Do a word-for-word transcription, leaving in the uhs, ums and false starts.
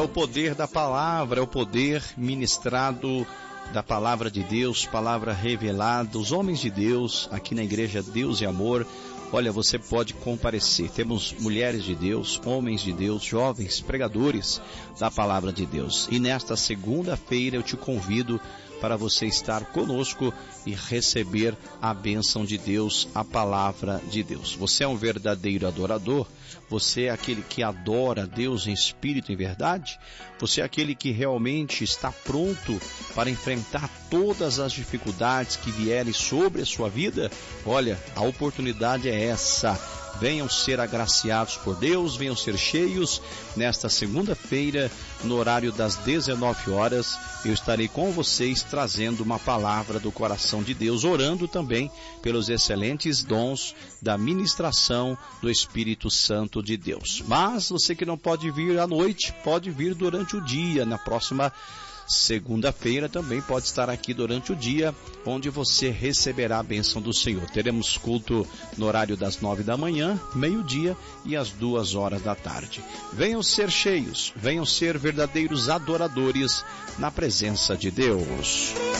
o poder da palavra, é o poder ministrado da palavra de Deus, palavra revelada, os homens de Deus, aqui na igreja Deus e Amor. Olha, você pode comparecer. Temos mulheres de Deus, homens de Deus, jovens pregadores da palavra de Deus. E nesta segunda-feira eu te convido para você estar conosco e receber a bênção de Deus, a palavra de Deus. Você é um verdadeiro adorador? Você é aquele que adora Deus em espírito e em verdade? Você é aquele que realmente está pronto para enfrentar todas as dificuldades que vierem sobre a sua vida? Olha, a oportunidade é essa. Venham ser agraciados por Deus, venham ser cheios. Nesta segunda-feira, no horário das dezenove horas, eu estarei com vocês trazendo uma palavra do coração de Deus, orando também pelos excelentes dons da ministração do Espírito Santo de Deus. Mas você que não pode vir à noite, pode vir durante o dia, na próxima segunda-feira também pode estar aqui durante o dia, onde você receberá a bênção do Senhor. Teremos culto no horário das nove da manhã, meio-dia e às duas horas da tarde. Venham ser cheios, venham ser verdadeiros adoradores na presença de Deus.